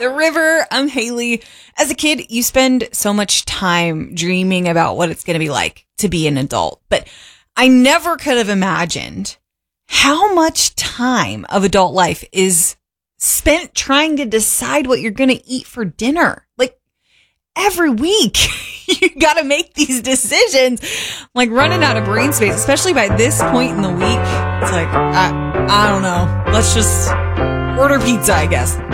The River. I'm Haley. As a kid, you spend so much time dreaming about what it's going to be like to be an adult. But I never could have imagined how much time of adult life is spent trying to decide what you're going to eat for dinner. Like every week, you got to make these decisions. Like running out of brain space, especially by this point in the week. It's like, I don't know. Let's just order pizza, I guess.